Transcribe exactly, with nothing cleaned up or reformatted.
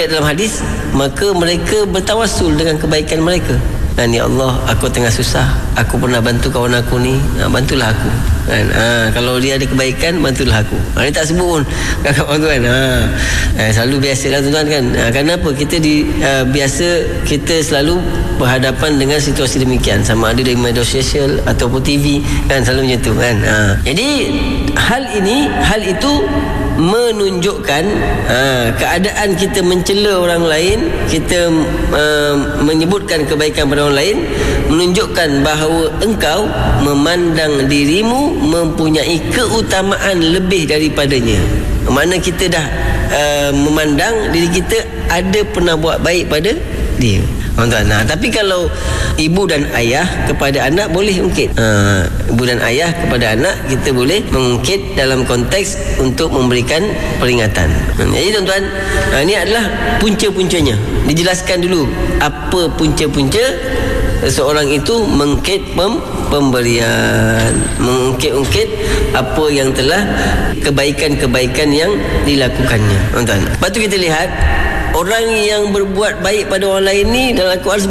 ayat dalam hadis, maka mereka bertawasul dengan kebaikan mereka. Dan ya Allah, aku tengah susah, aku pernah bantu kawan aku ni, ha, bantulah aku kan. Ha, kalau dia ada kebaikan, bantulah aku. Ha, dia tak sebut pun kawan tu kan. Ha, eh, selalu biasalah tuan-tuan kan. Ha, kenapa kita di uh, biasa kita selalu berhadapan dengan situasi demikian, sama ada dari media sosial ataupun T V kan, selalu macam tu kan. Ha, jadi hal ini, hal itu menunjukkan uh, keadaan kita mencela orang lain, kita uh, menyebutkan kebaikan pada orang lain, menunjukkan bahawa engkau memandang dirimu mempunyai keutamaan lebih daripadanya. Mana kita dah uh, memandang diri kita ada pernah buat baik pada dia. Tuan-tuan, nah, tapi kalau ibu dan ayah kepada anak boleh ungkit. Ha, ibu dan ayah kepada anak kita boleh mengungkit dalam konteks untuk memberikan peringatan. Jadi tuan-tuan, ha, ini adalah punca-puncanya. Dijelaskan dulu apa punca-punca seseorang itu mengungkit pem, pemberian, mengungkit-ungkit apa yang telah kebaikan-kebaikan yang dilakukannya. Tuan-tuan, lepas tu kita lihat orang yang berbuat baik pada orang lain ni dalam Al-Quran